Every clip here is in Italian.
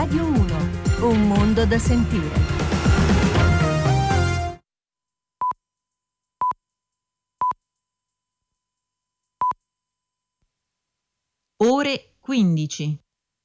Radio 1, un mondo da sentire. Ore 15.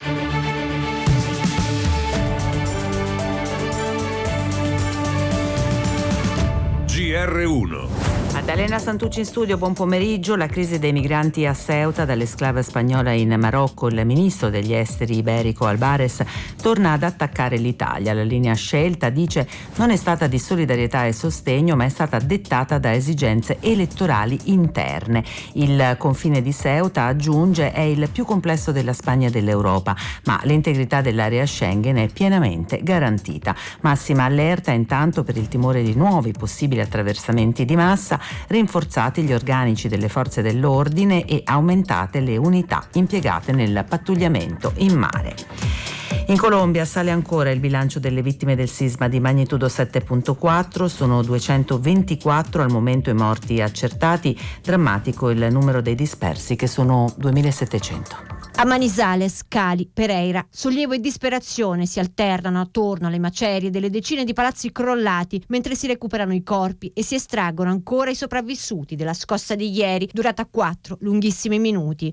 GR1. Maddalena Santucci in studio, buon pomeriggio. La crisi dei migranti a Ceuta dall'esclava spagnola in Marocco. Il ministro degli esteri iberico Albares torna ad attaccare l'Italia. La linea scelta, dice, non è stata di solidarietà e sostegno, ma è stata dettata da esigenze elettorali interne. Il confine di Ceuta, aggiunge, è il più complesso della Spagna e dell'Europa, ma l'integrità dell'area Schengen è pienamente garantita. Massima allerta intanto per il timore di nuovi possibili attraversamenti di massa, rinforzati gli organici delle forze dell'ordine e aumentate le unità impiegate nel pattugliamento in mare. In Colombia sale ancora il bilancio delle vittime del sisma di magnitudo 7.4, sono 224 al momento i morti accertati, drammatico il numero dei dispersi che sono 2700. A Manizales, Cali, Pereira, sollievo e disperazione si alternano attorno alle macerie delle decine di palazzi crollati mentre si recuperano i corpi e si estraggono ancora i sopravvissuti della scossa di ieri, durata 4 lunghissimi minuti.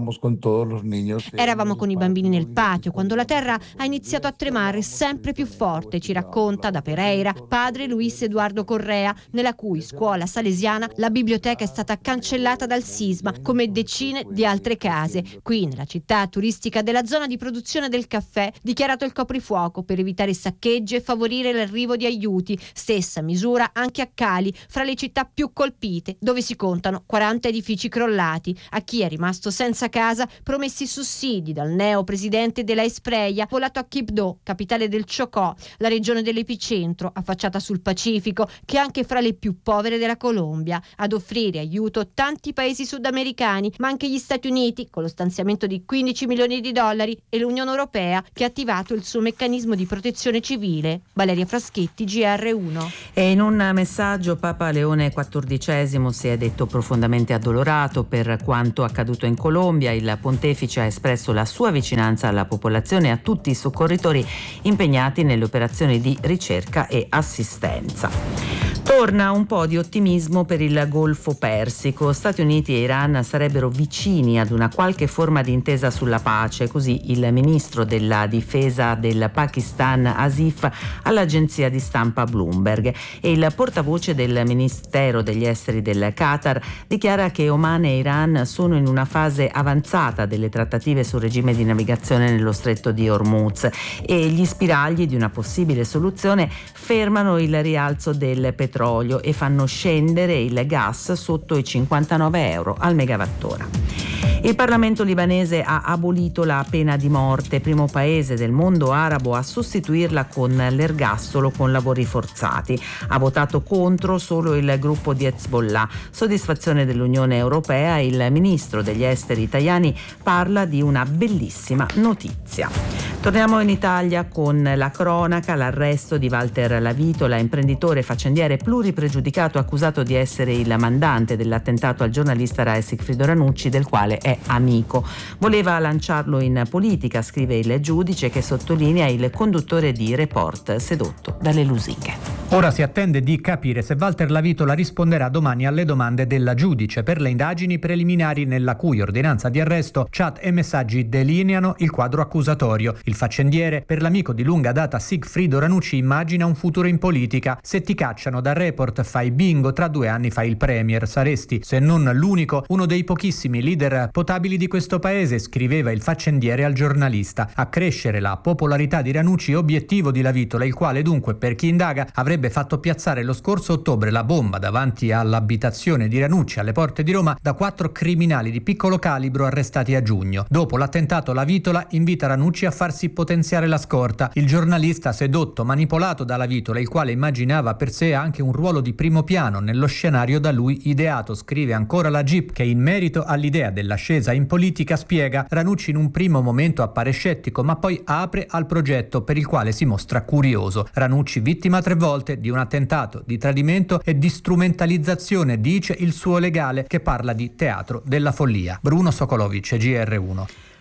Eravamo con i bambini nel patio quando la terra ha iniziato a tremare sempre più forte, ci racconta da Pereira padre Luis Eduardo Correa, nella cui scuola salesiana la biblioteca è stata cancellata dal sisma, come decine di altre case. Qui nella città turistica della zona di produzione del caffè, dichiarato il coprifuoco per evitare saccheggi e favorire l'arrivo di aiuti. Stessa misura anche a Cali, fra le città più colpite, dove si contano 40 edifici crollati. A chi è rimasto senza casa promessi sussidi dal neo presidente della Espreia, volato a Quibdó, capitale del Chocó, la regione dell'epicentro, affacciata sul Pacifico, che è anche fra le più povere della Colombia. Ad offrire aiuto tanti paesi sudamericani, ma anche gli Stati Uniti, con lo stanziamento di 15 milioni di dollari, e l'Unione Europea, che ha attivato il suo meccanismo di protezione civile. Valeria Fraschetti, GR1. E in un messaggio Papa Leone XIV si è detto profondamente addolorato per quanto accaduto in Colombia. Il pontefice ha espresso la sua vicinanza alla popolazione e a tutti i soccorritori impegnati nelle operazioni di ricerca e assistenza. Torna un po' di ottimismo per il Golfo Persico. Stati Uniti e Iran sarebbero vicini ad una qualche forma di intesa sulla pace, così il ministro della difesa del Pakistan Asif all'agenzia di stampa Bloomberg, e il portavoce del Ministero degli Esteri del Qatar dichiara che Oman e Iran sono in una fase avanzata delle trattative sul regime di navigazione nello stretto di Hormuz e gli spiragli di una possibile soluzione fermano il rialzo del petrolio e fanno scendere il gas sotto i 59 euro al megawattora. Il Parlamento libanese ha abolito la pena di morte, primo paese del mondo arabo a sostituirla con l'ergastolo con lavori forzati. Ha votato contro solo il gruppo di Hezbollah. Soddisfazione dell'Unione Europea, il ministro degli esteri italiani parla di una bellissima notizia. Torniamo in Italia con la cronaca, l'arresto di Walter Lavitola, imprenditore faccendiere pluripregiudicato accusato di essere il mandante dell'attentato al giornalista Rai Sigfrido Ranucci, del quale è amico. Voleva lanciarlo in politica, scrive il giudice, che sottolinea il conduttore di Report sedotto dalle lusinghe. Ora si attende di capire se Walter Lavitola risponderà domani alle domande della giudice per le indagini preliminari, nella cui ordinanza di arresto chat e messaggi delineano il quadro accusatorio. Il faccendiere, per l'amico di lunga data Sigfrido Ranucci, immagina un futuro in politica. Se ti cacciano da Report fai bingo, tra 2 anni fai il premier, saresti, se non l'unico, uno dei pochissimi leader potabili di questo paese, scriveva il faccendiere al giornalista. Accrescere la popolarità di Ranucci, obiettivo di Lavitola, il quale dunque, per chi indaga, avrebbe fatto piazzare lo scorso ottobre la bomba davanti all'abitazione di Ranucci alle porte di Roma da 4 criminali di piccolo calibro arrestati a giugno. Dopo l'attentato, Lavitola invita Ranucci a farsi potenziare la scorta. Il giornalista, sedotto, manipolato da Lavitola, il quale immaginava per sé anche un ruolo di primo piano nello scenario da lui ideato, scrive ancora la GIP, che in merito all'idea dell'ascesa in politica spiega: Ranucci in un primo momento appare scettico, ma poi apre al progetto, per il quale si mostra curioso. Ranucci vittima 3 volte di un attentato, di tradimento e di strumentalizzazione, dice il suo legale, che parla di teatro della follia. Bruno Sokolovic, GR1.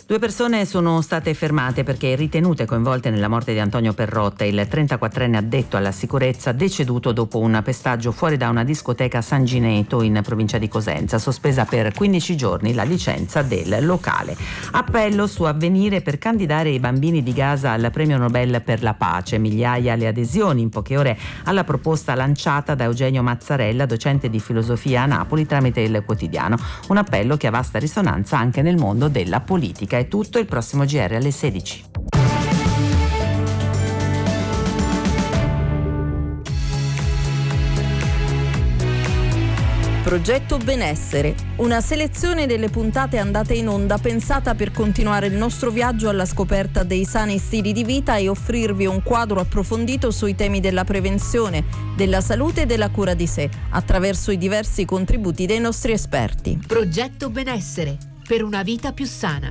2 persone sono state fermate perché ritenute coinvolte nella morte di Antonio Perrotta, il 34enne addetto alla sicurezza deceduto dopo un pestaggio fuori da una discoteca a San Gineto in provincia di Cosenza, sospesa per 15 giorni la licenza del locale. Appello su Avvenire per candidare i bambini di Gaza al premio Nobel per la pace, migliaia le adesioni in poche ore alla proposta lanciata da Eugenio Mazzarella, docente di filosofia a Napoli, tramite il quotidiano. Un appello che ha vasta risonanza anche nel mondo della politica. È tutto, il prossimo GR alle 16. Progetto Benessere, una selezione delle puntate andate in onda pensata per continuare il nostro viaggio alla scoperta dei sani stili di vita e offrirvi un quadro approfondito sui temi della prevenzione, della salute e della cura di sé, attraverso i diversi contributi dei nostri esperti. Progetto Benessere, per una vita più sana.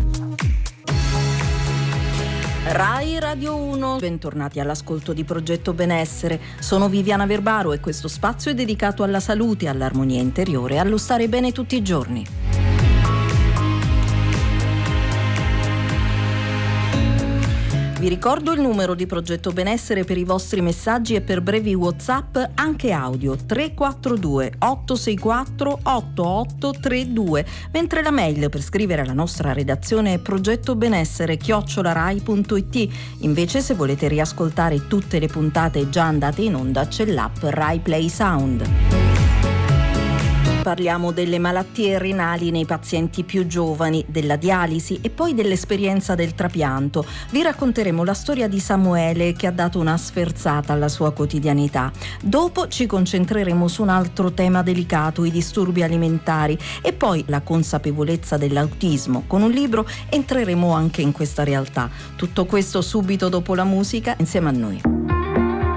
Rai Radio 1, bentornati all'ascolto di Progetto Benessere. Sono Viviana Verbaro e questo spazio è dedicato alla salute, all'armonia interiore e allo stare bene tutti i giorni. Vi ricordo il numero di Progetto Benessere per i vostri messaggi e per brevi WhatsApp anche audio 342 864 8832, mentre la mail per scrivere alla nostra redazione è progettobenessere@rai.it. Invece, se volete riascoltare tutte le puntate già andate in onda, c'è l'app Rai Play Sound. Parliamo delle malattie renali nei pazienti più giovani, della dialisi e poi dell'esperienza del trapianto. Vi racconteremo la storia di Samuele, che ha dato una sferzata alla sua quotidianità. Dopo ci concentreremo su un altro tema delicato, i disturbi alimentari, e poi la consapevolezza dell'autismo. Con un libro entreremo anche in questa realtà. Tutto questo subito dopo la musica, insieme a noi.